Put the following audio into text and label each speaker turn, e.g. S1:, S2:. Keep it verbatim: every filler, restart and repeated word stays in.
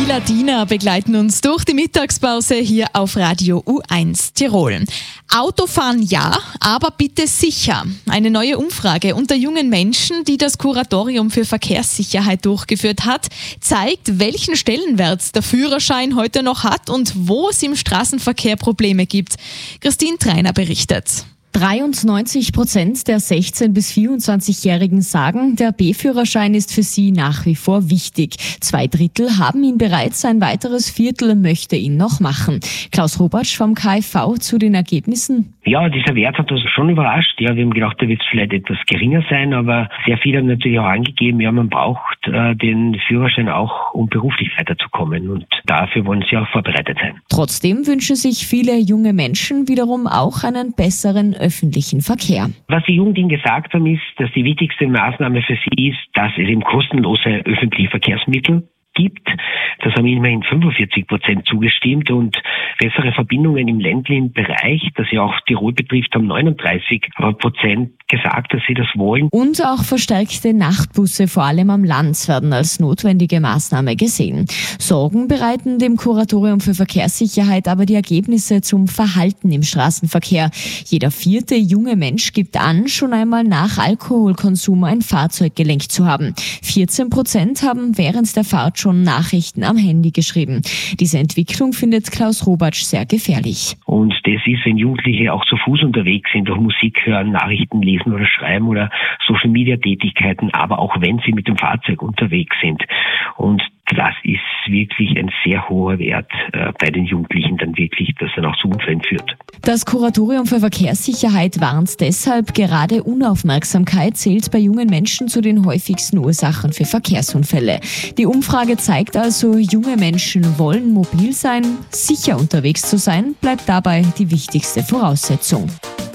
S1: Kieler Diener begleiten uns durch die Mittagspause hier auf Radio U eins Tirol. Autofahren ja, aber bitte sicher. Eine neue Umfrage unter jungen Menschen, die das Kuratorium für Verkehrssicherheit durchgeführt hat, zeigt, welchen Stellenwert der Führerschein heute noch hat und wo es im Straßenverkehr Probleme gibt. Christine Treiner berichtet.
S2: dreiundneunzig Prozent der sechzehn- bis vierundzwanzigjährigen sagen, der B-Führerschein ist für sie nach wie vor wichtig. Zwei Drittel haben ihn bereits, ein weiteres Viertel möchte ihn noch machen. Klaus Robatsch vom K F V zu den Ergebnissen.
S3: Ja, dieser Wert hat uns schon überrascht. Ja, wir haben gedacht, der wird vielleicht etwas geringer sein, aber sehr viele haben natürlich auch angegeben, ja, man braucht äh, den Führerschein auch, um beruflich weiterzukommen, und dafür wollen sie auch vorbereitet sein.
S2: Trotzdem wünschen sich viele junge Menschen wiederum auch einen besseren öffentlichen Verkehr.
S3: Was die Jugendlichen gesagt haben, ist, dass die wichtigste Maßnahme für sie ist, dass es eben kostenlose öffentliche Verkehrsmittel gibt. Das haben immerhin fünfundvierzig Prozent zugestimmt, und bessere Verbindungen im ländlichen Bereich, das ja auch Tirol betrifft, haben neununddreißig Prozent gesagt, dass sie das wollen.
S2: Und auch verstärkte Nachtbusse, vor allem am Land, werden als notwendige Maßnahme gesehen. Sorgen bereiten dem Kuratorium für Verkehrssicherheit aber die Ergebnisse zum Verhalten im Straßenverkehr. Jeder vierte junge Mensch gibt an, schon einmal nach Alkoholkonsum ein Fahrzeug gelenkt zu haben. vierzehn Prozent haben während der Fahrt schon Nachrichten am Handy geschrieben. Diese Entwicklung findet Klaus Robatsch sehr gefährlich.
S3: Und das ist, wenn Jugendliche auch zu Fuß unterwegs sind, durch Musik hören, Nachrichten lesen oder schreiben oder Social-Media-Tätigkeiten, aber auch wenn sie mit dem Fahrzeug unterwegs sind. Und das ist wirklich ein sehr hoher Wert äh, bei den Jugendlichen, dann wirklich, dass er auch zu Unfällen führt.
S2: Das Kuratorium für Verkehrssicherheit warnt deshalb, gerade Unaufmerksamkeit zählt bei jungen Menschen zu den häufigsten Ursachen für Verkehrsunfälle. Die Umfrage zeigt also, junge Menschen wollen mobil sein, sicher unterwegs zu sein, bleibt dabei die wichtigste Voraussetzung.